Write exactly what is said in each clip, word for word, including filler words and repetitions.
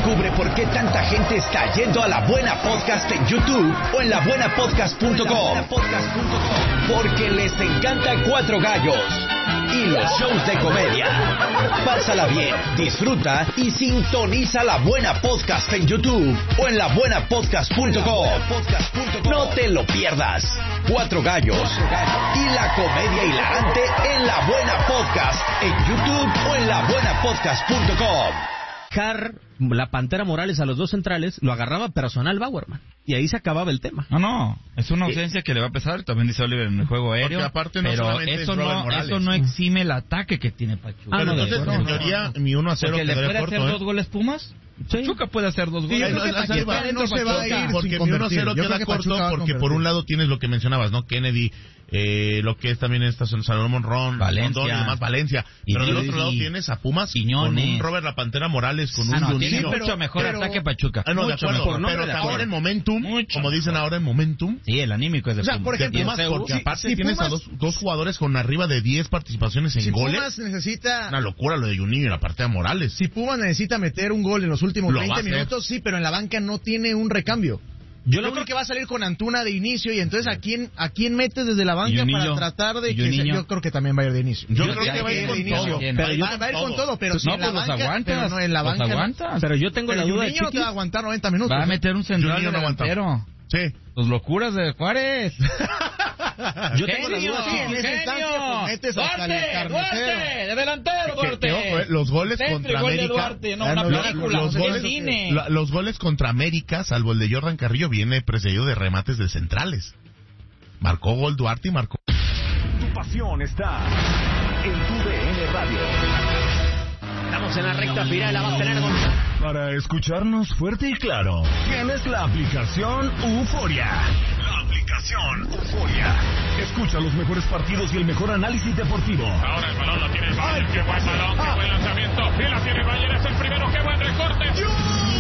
Descubre por qué tanta gente está yendo a La Buena Podcast en YouTube o en la buena podcast punto com. Porque les encanta Cuatro Gallos y los shows de comedia. Pásala bien, disfruta y sintoniza La Buena Podcast en YouTube o en la buena podcast punto com. No te lo pierdas. Cuatro Gallos y la comedia hilarante en La Buena Podcast en YouTube o en la buena podcast punto com. Har, la Pantera Morales a los dos centrales, lo agarraba personal Bauerman. Y ahí se acababa el tema. No, no, es una ausencia que le va a pesar, también dice Oliver en el juego aéreo. Aparte no pero eso no, eso no exime el ataque que tiene Pachuca. Pero ah, no, entonces, en teoría, mi uno a cero que le puede corto, hacer ¿eh? dos goles Pumas. Sí. Pachuca puede hacer dos goles. Sí, no, no, no se va a ir porque mi uno a cero queda corto porque por un lado tienes lo que mencionabas, ¿no? Kennedy, eh, lo que es también esta Salomón Monrón, Valencia, Rondón y demás, Valencia. Y pero y, del otro y, lado tienes a Pumas Quiñones, con un Robert La Pantera Morales, con ah, un no, Juninho. tiene mucho mejor pero, ataque Pachuca. Ah, no, mucho de acuerdo, mejor, pero no, ahora en momentum, mucho como dicen ahora en momentum. Sí, el anímico es de o sea, Pumas. por ejemplo, Pumas, porque si, aparte si tienes Pumas, a dos, dos jugadores con arriba de diez participaciones en si goles. Pumas necesita... Una locura lo de Juninho y la Pantera Morales. Si Pumas necesita meter un gol en los últimos lo veinte minutos, sí, pero en la banca no tiene un recambio. Yo, Yo creo que va a salir con Antuna de inicio y entonces ¿a quién a quién metes desde la banca para tratar de que se, yo creo que también va a ir de inicio. Yo, yo creo que, que va a ir con todo. Pero yo, va, va a ir con todo, pero si no, en la pues banca, aguantas, pero no en la banca. Aguantas. Pero yo tengo pero la duda de Juninho no te va a aguantar noventa minutos. Va a meter un central no delantero. Sí. Los locuras de Juárez. Yo tengo la duda sí, en esa instancia metes hasta el Duarte, de delantero, Duarte. Que, que, ojo, los goles Centro, contra gol América, Duarte, no, una los, película, los, no goles, cine. la, los goles contra América, salvo el de Jordan Carrillo, viene precedido de remates de centrales. Marcó gol Duarte y marcó. Tu pasión está en tu D N Radio. Estamos en la recta final, la va a tener con... Para escucharnos fuerte y claro, tienes la aplicación Euforia. La aplicación Euforia. Escucha los mejores partidos y el mejor análisis deportivo. Ahora el balón lo tiene el Bayern, qué buen balón, qué buen lanzamiento. Y la tiene el Bayern, es el primero, qué buen recorte. ¡Dios!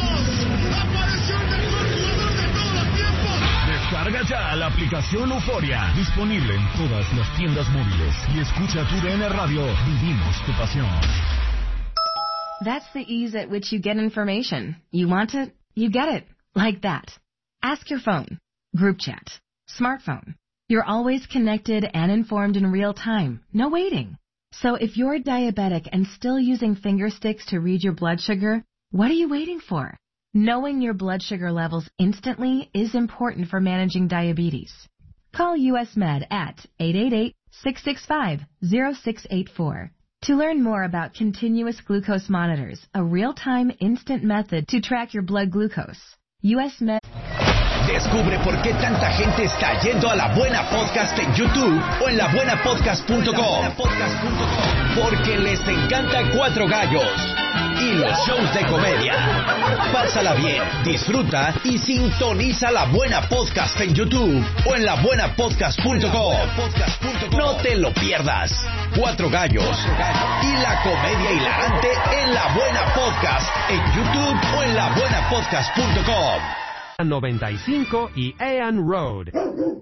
¡Apareció el mejor jugador de todos los tiempos! Descarga ya la aplicación Euforia. Disponible en todas las tiendas móviles. Y escucha tu D N Radio. Vivimos tu pasión. That's the ease at which you get information. You want it, you get it. Like that. Ask your phone. Group chat. Smartphone. You're always connected and informed in real time. No waiting. So if you're diabetic and still using finger sticks to read your blood sugar, what are you waiting for? Knowing your blood sugar levels instantly is important for managing diabetes. Call U S Med at eight eight eight, six six five, zero six eight four. To learn more about continuous glucose monitors, a real-time instant method to track your blood glucose. U S Med. Descubre por qué tanta gente está yendo a La Buena Podcast en YouTube o en la buena podcast punto com. Porque les encanta Cuatro Gallos y los shows de comedia. Pásala bien, disfruta y sintoniza La Buena Podcast en YouTube o en la buena podcast punto com. No te lo pierdas. Cuatro Gallos y la comedia hilarante en La Buena Podcast en YouTube o en la buena podcast punto com. noventa y cinco y Ann Road.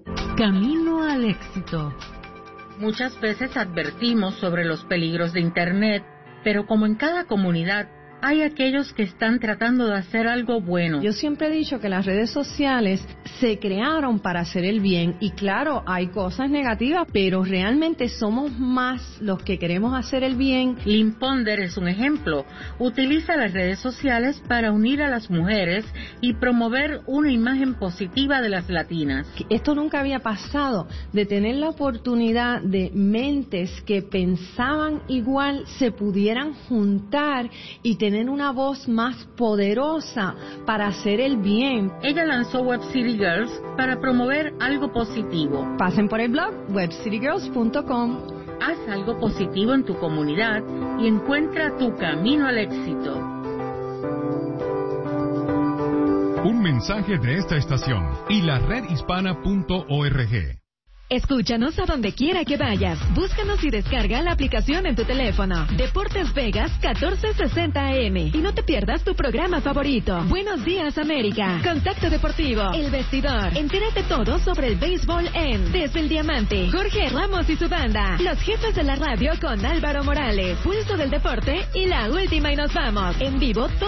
Camino al éxito. Muchas veces advertimos sobre los peligros de Internet, pero como en cada comunidad, hay aquellos que están tratando de hacer algo bueno. Yo siempre he dicho que las redes sociales se crearon para hacer el bien y claro, hay cosas negativas, pero realmente somos más los que queremos hacer el bien. Lynn Ponder es un ejemplo. Utiliza las redes sociales para unir a las mujeres y promover una imagen positiva de las latinas. Esto nunca había pasado, de tener la oportunidad de mentes que pensaban igual se pudieran juntar y tener tener una voz más poderosa para hacer el bien. Ella lanzó Web City Girls para promover algo positivo. Pasen por el blog web city girls punto com. Haz algo positivo en tu comunidad y encuentra tu camino al éxito. Un mensaje de esta estación y la red hispana punto org. Escúchanos a donde quiera que vayas. Búscanos y descarga la aplicación en tu teléfono. Deportes Vegas catorce sesenta A M. Y no te pierdas tu programa favorito. Buenos Días América. Contacto Deportivo. El Vestidor. Entérate todo sobre el béisbol en Desde el Diamante. Jorge Ramos y su banda. Los jefes de la radio con Álvaro Morales. Pulso del Deporte y la última y nos vamos. En vivo.